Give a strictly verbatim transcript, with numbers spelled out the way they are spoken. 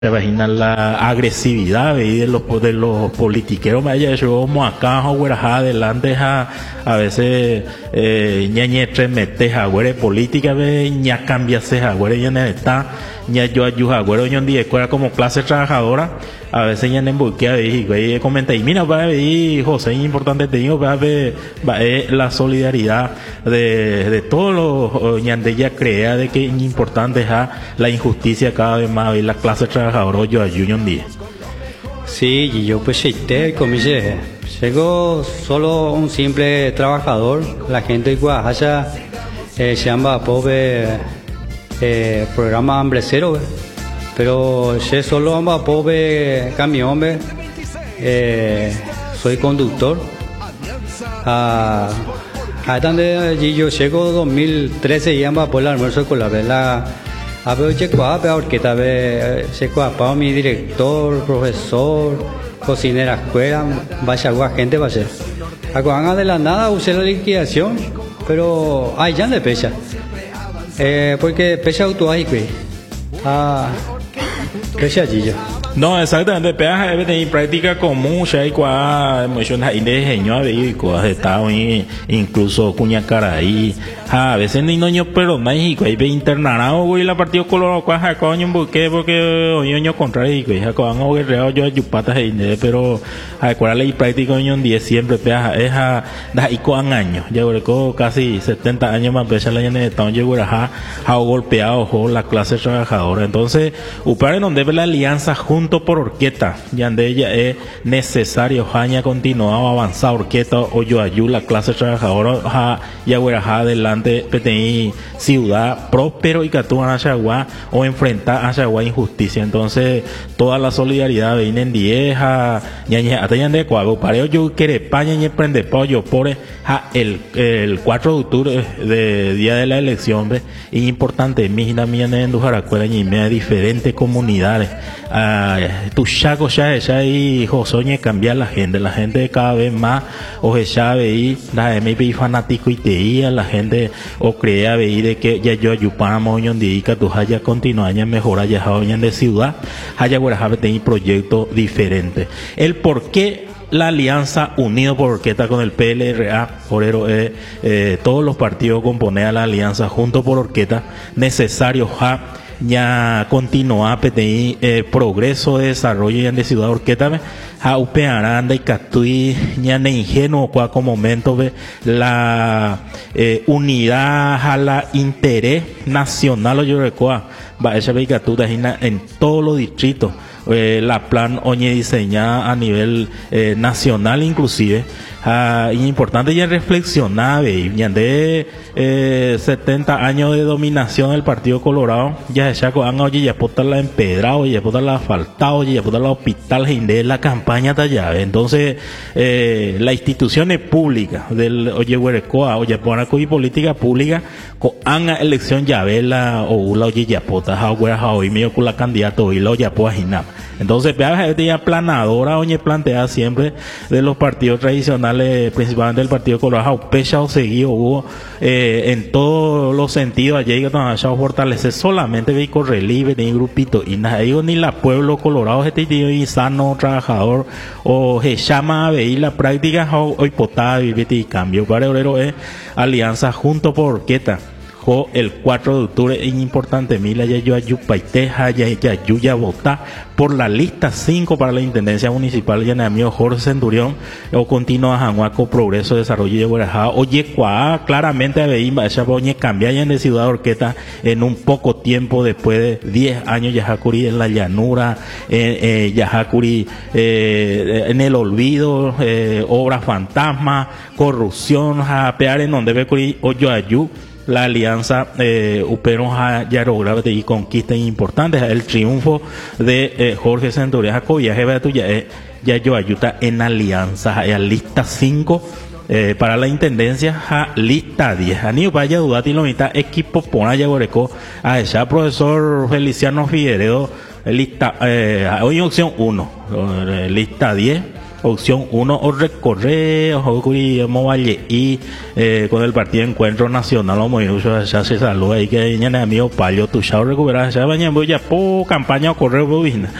Se imagina la agresividad de los, de los politiqueros, vaya, yo como acá, adelante, a, a veces, eh, ñañe tremete, agüere política, ve, ña cambiase, agüere, ña está, ña yo ayuda, agüero, ña día, como clase trabajadora, a veces ña en embolquea, y güey, comenta, y mira, va a ver, José, importante te digo, va a ver, va a ver la solidaridad de, de todos los, ña de ella crea de que es importante, ja, la injusticia cada vez más, y la clase trabajadora. Ahora yo ayuno un día. Sí, y yo pues cheité, como dice, llego solo un simple trabajador, la gente de Guajacha eh, se llama pobre eh, programa hambre cero, pero yo solo amba pobre camión, eh, soy conductor. A, a donde yo llego dos mil trece y amba por el almuerzo escolar, la a ver, checo, a ver, que tal vez, checo, a mi director, profesor, cocinera, escuela, vaya agua, gente va a ser. Acuan de la nada, usé la liquidación, pero hay ya de pecha. Eh, porque pecha auto hay, que. Ah, pecha allí. No, exactamente, peaje debe tener práctica común, ya hay cuá, emociones ahí de genio, a ver, y cuá, estado incluso Cuñacaraí, a veces ni noño, pero no hay, y ve internarado, güey, la partido colorado, cuá, ja, coño, un buque, porque oño contrario, y ja, coño, no, guerrero, yo, yupatas, y pero, a cuál ley práctica, oño, un día siempre, peaje, es a, da, y cuán años, ya, güey, casi setenta años más, pecha la de estado, yo, güey, ja, ha golpeado, jo, la clase trabajadora, entonces, upare donde ve la alianza junto por orquesta, ya de ella es necesario, jaña continuado avanzar orquesta o yo ayudo la clase trabajadora, ja, ya güey, ja, adelante, petení ciudad próspero y que actúan a Chagua o enfrentar a Chagua injusticia, entonces toda la solidaridad viene en vieja, ya hasta ya de cuago, para yo quiere España y prende pollo por ja, el, el cuatro de octubre de día de la elección, ve, es importante, mi mía en Dujaracuela y me diferentes comunidades, uh, tu chaco ya ya y Josoñe cambiar la gente, la gente cada vez más o ya veí la M P fanático y te la gente o crea veí de que ya yo ayupamos hoy en día que tu haya continuar ya mejorar ya hoy en de ciudad haya guardado tener proyecto diferente. El por qué la alianza unido por orquesta con el P L R A, orero, eh, eh, todos los partidos componen a la alianza junto por orquesta necesario ja ya continúa P T I eh, progreso de desarrollo y en de ciudad orqueta a upe aranda y catui ya ne ingenuo cua como momento ve la eh, unidad a la interés nacional o yo recuerdo va esa ve catuta en todos los distritos. Eh, la plan oñe diseñada a nivel eh, nacional inclusive uh, y importante ya reflexionar ya de eh, setenta años de dominación del Partido Colorado ya se han oye ya puta la empedrado ya puta la asfaltado ya puta la hospital de la campaña tallada entonces eh, las instituciones públicas del oye huerecoa oye pona y política pública con ana elección ya vela o la oye ya puta ha huera hoy medio con la candidato y lo ya pueda ginar. Entonces, ya planadora, oye, plantea siempre de los partidos tradicionales, principalmente del Partido Colorado, pecha o seguido hubo eh, en todos los sentidos, allí que nos ha echado fortalecer solamente vehículos relieve, ni grupito, y nada, digo, ni la pueblo Colorado, este tío y sano, trabajador, o se llama a ver la práctica, o hipotada, vivir y cambio. Para obrero es alianza junto por orquesta. El cuatro de octubre es importante, mila ya yo ayupaiteja ya ya ya vota por la lista cinco para la intendencia municipal ya amigo Jorge Centurión o continúa Janhuaco Progreso Desarrollo de Guarajá oye cuá claramente a Beimba esa boñe cambia ya de ciudad orqueta en un poco tiempo después de diez años Yajacuri en la llanura eh, eh, Yajacuri eh, en el olvido eh, obra fantasma corrupción japear en donde ve curi oyo ayú la alianza eh, Upero Yarograve y conquistas importantes el triunfo de eh, Jorge Centurión Jacobia ya ya yo ayuda en alianza en lista cinco eh, para la intendencia a lista diez a niño vaya dudar y lo mitad equipo pona ya goreco a ese profesor Feliciano Figueredo lista eh, hoy opción uno eh, lista diez opción uno o recorrer o y eh, con el partido Encuentro Nacional o muy ya se saluda y que ya amigo Palio tu chao recuperar ya baña voy a po campaña o correr bobina